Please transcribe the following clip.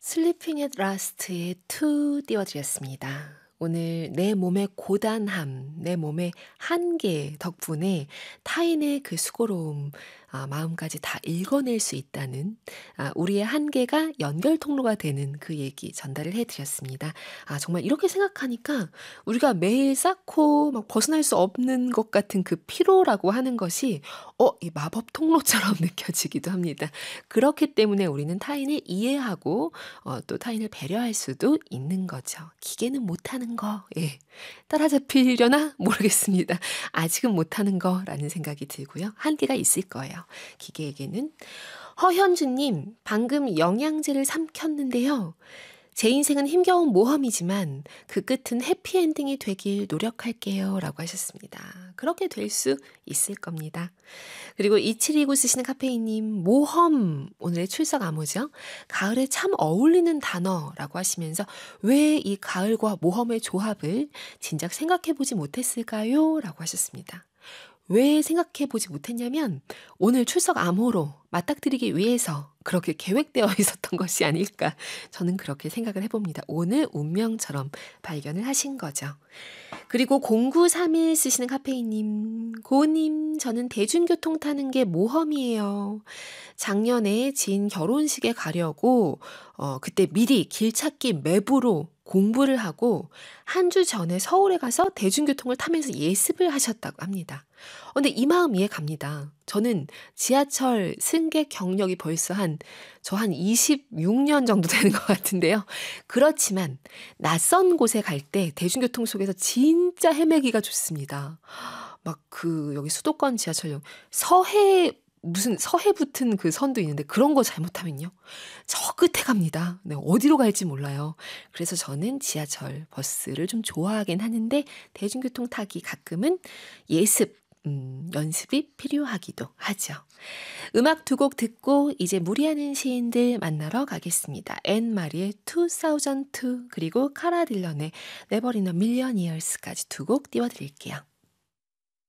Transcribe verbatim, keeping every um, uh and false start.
슬리핑 앳 라스트의 투 띄워드렸습니다. 오늘 내 몸의 고단함, 내 몸의 한계 덕분에 타인의 그 수고로움, 아, 마음까지 다 읽어낼 수 있다는, 아, 우리의 한계가 연결 통로가 되는 그 얘기 전달을 해드렸습니다. 아, 정말 이렇게 생각하니까 우리가 매일 쌓고 막 벗어날 수 없는 것 같은 그 피로라고 하는 것이 어, 이 마법 통로처럼 느껴지기도 합니다. 그렇기 때문에 우리는 타인을 이해하고 어, 또 타인을 배려할 수도 있는 거죠. 기계는 못하는 거, 예. 따라잡히려나 모르겠습니다. 아직은 못하는 거라는 생각이 들고요. 한계가 있을 거예요. 기계에게는. 허현주님, 방금 영양제를 삼켰는데요. 제 인생은 힘겨운 모험이지만 그 끝은 해피엔딩이 되길 노력할게요. 라고 하셨습니다. 그렇게 될 수 있을 겁니다. 그리고 이칠이구 쓰시는 카페인님, 모험, 오늘의 출석 암호죠. 가을에 참 어울리는 단어라고 하시면서 왜 이 가을과 모험의 조합을 진작 생각해보지 못했을까요? 라고 하셨습니다. 왜 생각해보지 못했냐면 오늘 출석 암호로 맞닥뜨리기 위해서 그렇게 계획되어 있었던 것이 아닐까 저는 그렇게 생각을 해봅니다. 오늘 운명처럼 발견을 하신 거죠. 그리고 공구삼일 쓰시는 카페인님, 고은님, 저는 대중교통 타는 게 모험이에요. 작년에 지인 결혼식에 가려고 어, 그때 미리 길찾기 맵으로 공부를 하고 한 주 전에 서울에 가서 대중교통을 타면서 예습을 하셨다고 합니다. 어, 근데 이 마음 이해 갑니다. 저는 지하철 승객 경력이 벌써 한, 저 한 이십육 년 정도 되는 것 같은데요. 그렇지만 낯선 곳에 갈 때 대중교통 속에서 진짜 헤매기가 좋습니다. 막 그 여기 수도권 지하철역 서해 무슨 서해 붙은 그 선도 있는데 그런 거 잘못하면요. 저 끝에 갑니다. 네, 어디로 갈지 몰라요. 그래서 저는 지하철, 버스를 좀 좋아하긴 하는데 대중교통 타기 가끔은 예습, 음, 연습이 필요하기도 하죠. 음악 두 곡 듣고 이제 무리하는 시인들 만나러 가겠습니다. 앤 마리의 이천이 그리고 카라 딜런의 Never in a Million Years까지 두 곡 띄워드릴게요.